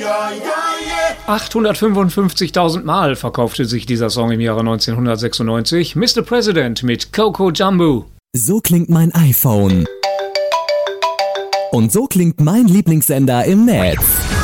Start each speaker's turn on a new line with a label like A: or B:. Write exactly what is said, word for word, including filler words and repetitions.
A: achthundertfünfundfünfzigtausend Mal verkaufte sich dieser Song im Jahre neunzehnhundertsechsundneunzig. Mister President mit Coco Jumbo.
B: So klingt mein iPhone. Und so klingt mein Lieblingssender im Netz.